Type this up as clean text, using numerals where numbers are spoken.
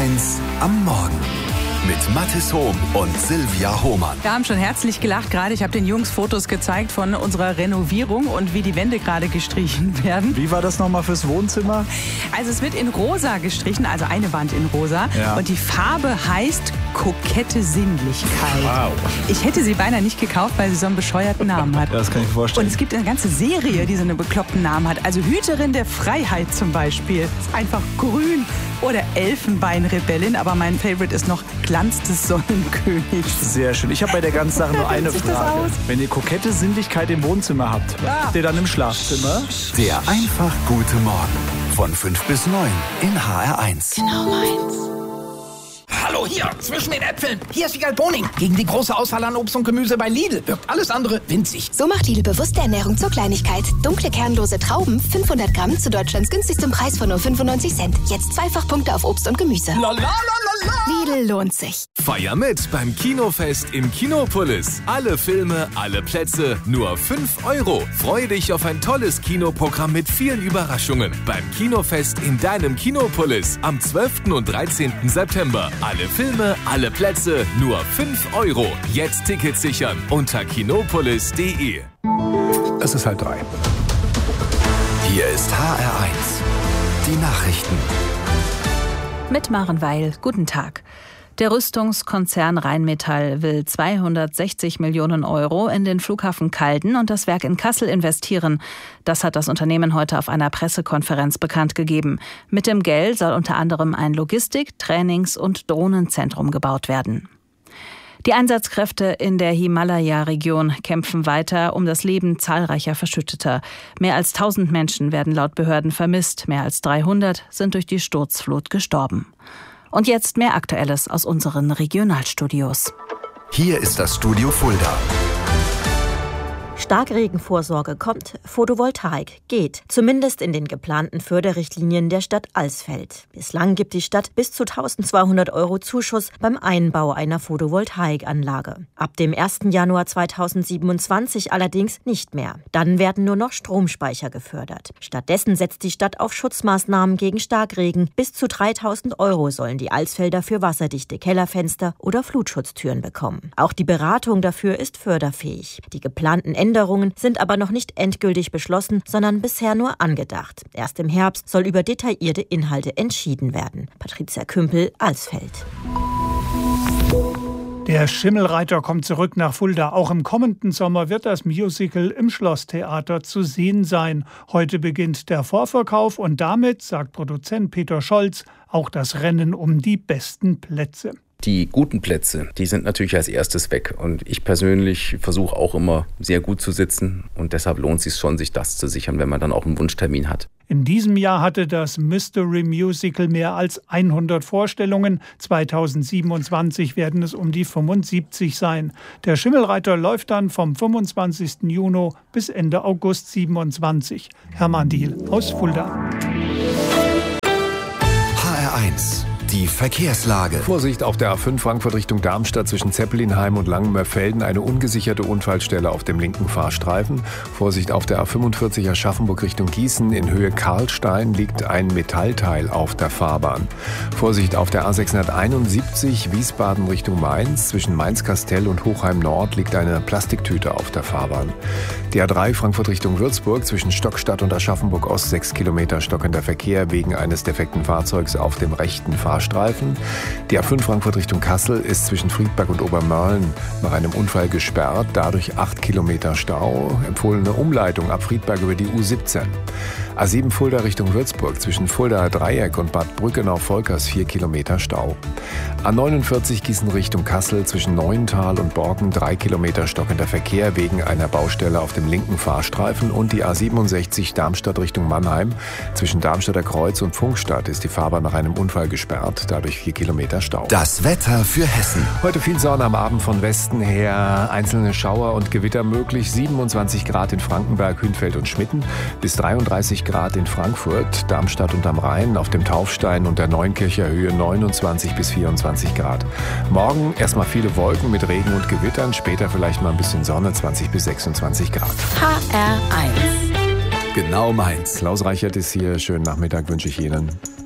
HR1 am Morgen mit Mathis Hohm und Silvia Hohmann. Wir haben schon herzlich gelacht gerade. Ich habe den Jungs Fotos gezeigt von unserer Renovierung und wie die Wände gerade gestrichen werden. Wie war das nochmal fürs Wohnzimmer? Also es wird in rosa gestrichen, also eine Wand in rosa. Ja. Und die Farbe heißt kokette Sinnlichkeit. Wow. Ich hätte sie beinahe nicht gekauft, weil sie so einen bescheuerten Namen hat. Ja, das kann ich mir vorstellen. Und es gibt eine ganze Serie, die so einen bekloppten Namen hat. Also Hüterin der Freiheit zum Beispiel. Ist einfach grün. Oder Elfenbeinrebellin. Aber mein Favorite ist noch Glanz des Sonnenkönigs. Sehr schön. Ich habe bei der ganzen Sache nur eine Wie sieht das Frage. aus? Wenn ihr kokette Sinnlichkeit im Wohnzimmer habt, was habt ihr dann im Schlafzimmer? Der einfach gute Morgen von 5 bis 9 in HR1. Genau meins. Hallo, hier, zwischen den Äpfeln. Hier ist Wiegald Boning. Gegen die große Auswahl an Obst und Gemüse bei Lidl wirkt alles andere winzig. So macht Lidl bewusste Ernährung zur Kleinigkeit. Dunkle, kernlose Trauben, 500 Gramm zu Deutschlands günstigstem Preis von nur 95 Cent. Jetzt Zweifachpunkte auf Obst und Gemüse. Lidl lohnt sich. Feier mit beim Kinofest im Kinopolis. Alle Filme, alle Plätze, nur 5 €. Freue dich auf ein tolles Kinoprogramm mit vielen Überraschungen. Beim Kinofest in deinem Kinopolis am 12. und 13. September. Alle Filme, alle Plätze, nur 5 €. Jetzt Tickets sichern unter kinopolis.de. Es ist 2:30. Hier ist HR1. Die Nachrichten. Mit Maren Weil, guten Tag. Der Rüstungskonzern Rheinmetall will 260 Millionen € in den Flughafen Calden und das Werk in Kassel investieren. Das hat das Unternehmen heute auf einer Pressekonferenz bekannt gegeben. Mit dem Geld soll unter anderem ein Logistik-, Trainings- und Drohnenzentrum gebaut werden. Die Einsatzkräfte in der Himalaya-Region kämpfen weiter um das Leben zahlreicher Verschütteter. Mehr als 1000 Menschen werden laut Behörden vermisst. Mehr als 300 sind durch die Sturzflut gestorben. Und jetzt mehr Aktuelles aus unseren Regionalstudios. Hier ist das Studio Fulda. Starkregenvorsorge kommt, Photovoltaik geht. Zumindest in den geplanten Förderrichtlinien der Stadt Alsfeld. Bislang gibt die Stadt bis zu 1.200 € Zuschuss beim Einbau einer Photovoltaikanlage. Ab dem 1. Januar 2027 allerdings nicht mehr. Dann werden nur noch Stromspeicher gefördert. Stattdessen setzt die Stadt auf Schutzmaßnahmen gegen Starkregen. Bis zu 3.000 € sollen die Alsfelder für wasserdichte Kellerfenster oder Flutschutztüren bekommen. Auch die Beratung dafür ist förderfähig. Die geplanten Änderungen sind aber noch nicht endgültig beschlossen, sondern bisher nur angedacht. Erst im Herbst soll über detaillierte Inhalte entschieden werden. Patricia Kümpel, Alsfeld. Der Schimmelreiter kommt zurück nach Fulda. Auch im kommenden Sommer wird das Musical im Schlosstheater zu sehen sein. Heute beginnt der Vorverkauf und damit, sagt Produzent Peter Scholz, auch das Rennen um die besten Plätze. Die guten Plätze, die sind natürlich als erstes weg. Und ich persönlich versuche auch immer sehr gut zu sitzen. Und deshalb lohnt es sich schon, sich das zu sichern, wenn man dann auch einen Wunschtermin hat. In diesem Jahr hatte das Mystery Musical mehr als 100 Vorstellungen. 2027 werden es um die 75 sein. Der Schimmelreiter läuft dann vom 25. Juni bis Ende August 27. Hermann Diehl aus Fulda. HR1. Die Verkehrslage. Vorsicht auf der A5 Frankfurt Richtung Darmstadt zwischen Zeppelinheim und Langenmörfelden. Eine ungesicherte Unfallstelle auf dem linken Fahrstreifen. Vorsicht auf der A45 Aschaffenburg Richtung Gießen. In Höhe Karlstein liegt ein Metallteil auf der Fahrbahn. Vorsicht auf der A671 Wiesbaden Richtung Mainz. Zwischen Mainz-Kastell und Hochheim Nord liegt eine Plastiktüte auf der Fahrbahn. Die A3 Frankfurt Richtung Würzburg zwischen Stockstadt und Aschaffenburg Ost 6 Kilometer stockender Verkehr wegen eines defekten Fahrzeugs auf dem rechten Fahrstreifen. Die A5 Frankfurt Richtung Kassel ist zwischen Friedberg und Obermörlen nach einem Unfall gesperrt, dadurch 8 Kilometer Stau. Empfohlene Umleitung ab Friedberg über die U17. A7 Fulda Richtung Würzburg zwischen Fuldaer Dreieck und Bad Brückenau-Volkers 4 Kilometer Stau. A49 Gießen Richtung Kassel zwischen Neuental und Borken 3 Kilometer stockender Verkehr wegen einer Baustelle auf dem linken Fahrstreifen. Und die A67 Darmstadt Richtung Mannheim zwischen Darmstadter Kreuz und Pfungstadt ist die Fahrbahn nach einem Unfall gesperrt, dadurch 4 Kilometer Stau. Das Wetter für Hessen. Heute viel Sonne am Abend von Westen her, einzelne Schauer und Gewitter möglich. 27 Grad in Frankenberg, Hünfeld und Schmitten, bis 33 Grad in Frankfurt, Darmstadt und am Rhein, auf dem Taufstein und der Neunkircher Höhe 29 bis 24 Grad. Morgen erstmal viele Wolken mit Regen und Gewittern, später vielleicht mal ein bisschen Sonne, 20 bis 26 Grad. HR1. Genau meins. Klaus Reichert ist hier. Schönen Nachmittag wünsche ich Ihnen.